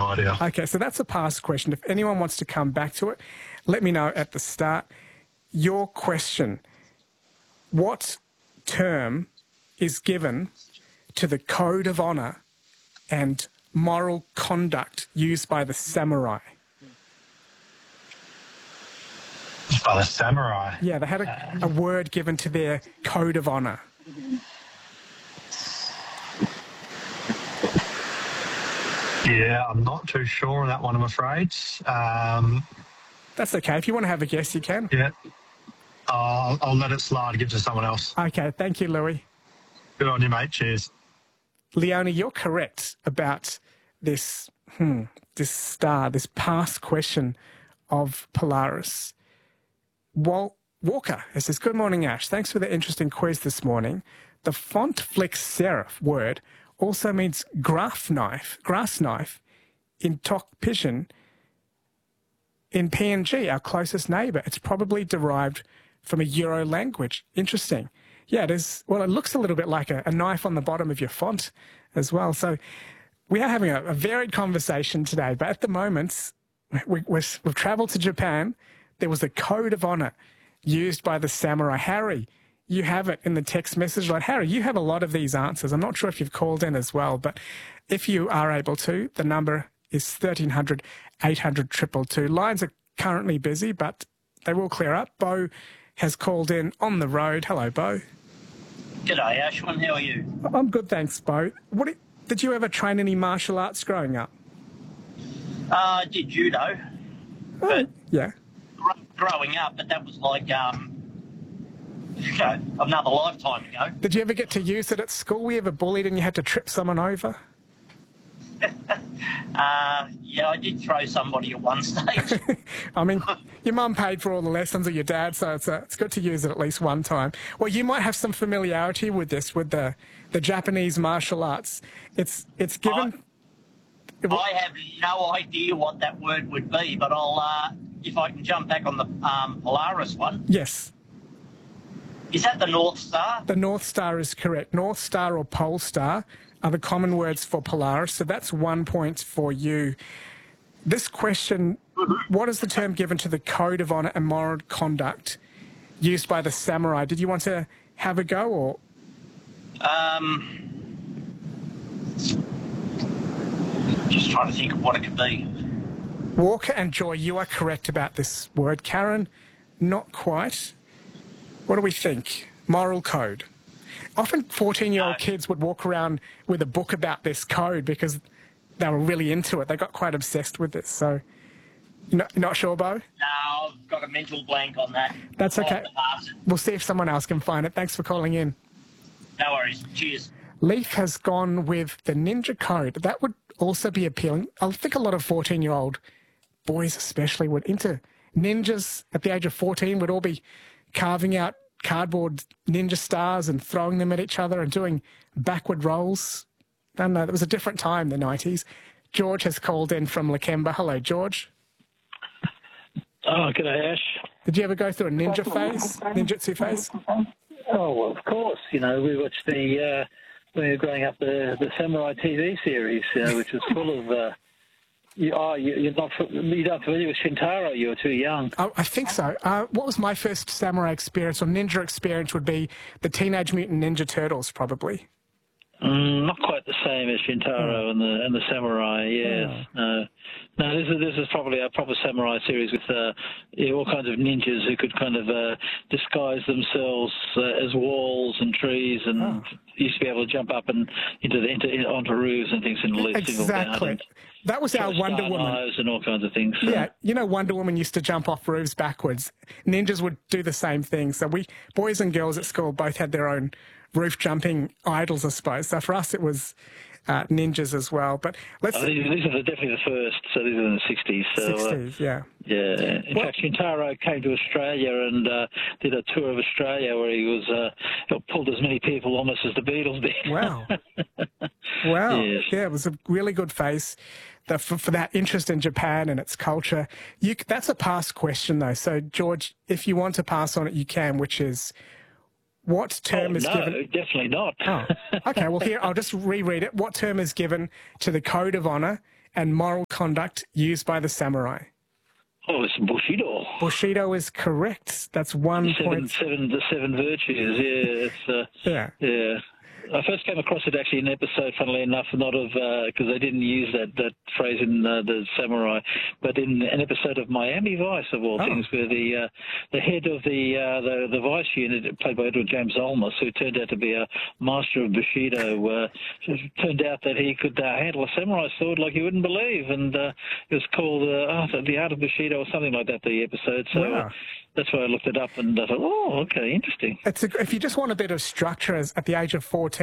idea. Okay, so that's a past question. If anyone wants to come back to it, let me know at the start. Your question, what term is given to the code of honour and moral conduct used by the samurai? By the samurai? Yeah, they had a word given to their code of honour. Yeah, I'm not too sure on that one, I'm afraid. That's okay. If you want to have a guess, you can. Yeah. I'll let it slide, give it to someone else. Okay, thank you, Louis. Good on you, mate. Cheers. Leonie, you're correct about this star, this past question of Polaris. Walker says, good morning, Ash. Thanks for the interesting quiz this morning. The font flex serif word also means grass knife in Tok Pigeon in PNG, our closest neighbour. It's probably derived from a Euro language. Interesting. Yeah, it is. Well, it looks a little bit like a knife on the bottom of your font as well. So we are having a varied conversation today, but at the moment, we've travelled to Japan. There was a code of honour used by the samurai. Harry, you have it in the text message line. Harry, you have a lot of these answers. I'm not sure if you've called in as well, but if you are able to, the number is 1300 800 222. Lines are currently busy, but they will clear up. Bo has called in on the road. Hello, Bo. G'day, Ashwin. How are you? I'm good, thanks, Bo. Did you ever train any martial arts growing up? I did judo. But yeah. Growing up, but that was like, another lifetime ago. Did you ever get to use it at school? Were you ever bullied and you had to trip someone over? Yeah, I did throw somebody at one stage. I mean, your mum paid for all the lessons, or your dad, so it's good to use it at least one time. Well, you might have some familiarity with this, with the Japanese martial arts. It's given... I have no idea what that word would be, but I'll, if I can jump back on the Polaris one. Yes. Is that the North Star? The North Star is correct. North Star or Pole Star are the common words for Polaris, so that's 1 point for you. This question, what is the term given to the code of honour and moral conduct used by the samurai? Did you want to have a go, or...? Just trying to think of what it could be. Walker and Joy, you are correct about this word. Karen, not quite. What do we think? Moral code. Often 14-year-old kids would walk around with a book about this code because they were really into it. They got quite obsessed with it. So, not sure, Bo? No, I've got a mental blank on that. That's okay. We'll see if someone else can find it. Thanks for calling in. No worries. Cheers. Leaf has gone with the Ninja Code. That would also be appealing. I think a lot of 14-year-old boys especially would into ninjas at the age of 14 would all be carving out cardboard ninja stars and throwing them at each other and doing backward rolls. I don't know, it was a different time, the 90s. George has called in from Lakemba. Hello, George. Oh, g'day, Ash. Did you ever go through a ninja phase, ninjutsu phase? Oh, well, of course. We watched when we were growing up, the Samurai TV series, which was full of... you're not familiar with Shintaro. You were too young. Oh, I think so. What was my first samurai experience or ninja experience would be the Teenage Mutant Ninja Turtles, probably. Not quite the same as Shintaro and the Samurai. Yes, no. This is probably a proper Samurai series with all kinds of ninjas who could kind of disguise themselves as walls and trees, and used to be able to jump up and onto roofs and things and live single down. Exactly. That was our Wonder Woman. And all kinds of things. So. Yeah, Wonder Woman used to jump off roofs backwards. Ninjas would do the same thing. So boys and girls at school both had their own roof jumping idols, I suppose. So for us, it was ninjas as well. But these are definitely the first. So these are in the 60s. So, 60s, yeah. Yeah. In fact, Shintaro came to Australia and did a tour of Australia where he was pulled as many people almost as the Beatles did. Wow. Wow. Yes. Yeah, it was a really good phase for that interest in Japan and its culture. That's a past question, though. So, George, if you want to pass on it, you can, which is... What term is given? No, definitely not. Oh, okay. Well, here, I'll just reread it. What term is given to the code of honour and moral conduct used by the samurai? Oh, it's Bushido. Bushido is correct. That's 1 point. The seven virtues. Yeah, it's yeah. I first came across it actually in an episode, funnily enough, not of because they didn't use that phrase in the Samurai, but in an episode of Miami Vice of all things, where the head of the Vice unit, played by Edward James Olmos, who turned out to be a master of Bushido, turned out that he could handle a samurai sword like you wouldn't believe, and it was called The Art of Bushido or something like that. The episode, so. That's why I looked it up and I thought, oh, okay, interesting. If you just want a bit of structure at the age of 14,